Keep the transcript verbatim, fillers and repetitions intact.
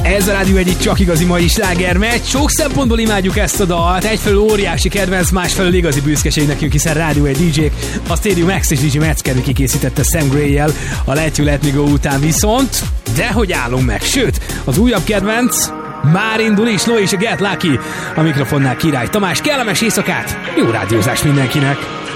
Ez a Rádió egyik csak igazi mai slágermeccs. Sok szempontból imádjuk ezt a dalt. Egyfelől óriási kedvenc, másfelől igazi büszkeség nekünk, hiszen Rádió egy dé jék a Stadium X és dé jé Metzger kikészítette Sam Gray-jel a Let You Let Me Go után viszont, de hogy állunk meg? Sőt, az újabb kedvenc már indul is, no és a Get Lucky. A mikrofonnál Király Tamás, kellemes éjszakát, jó rádiózást mindenkinek!